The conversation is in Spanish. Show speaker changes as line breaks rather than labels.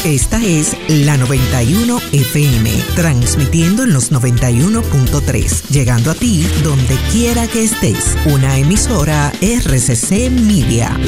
Esta es la 91 FM, transmitiendo en los 91.3, llegando a ti donde quiera que estés. Una emisora RCC Media.